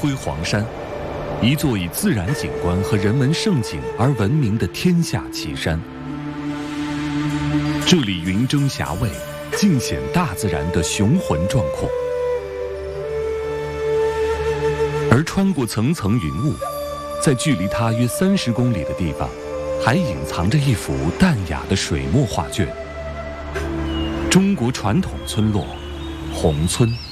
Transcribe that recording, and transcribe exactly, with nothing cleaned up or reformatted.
辉煌山，一座以自然景观和人文胜景而闻名的天下奇山。这里云蒸霞蔚，尽显大自然的雄浑壮阔。而穿过层层云雾，在距离它约三十公里的地方，还隐藏着一幅淡雅的水墨画卷。中国传统村落，宏村。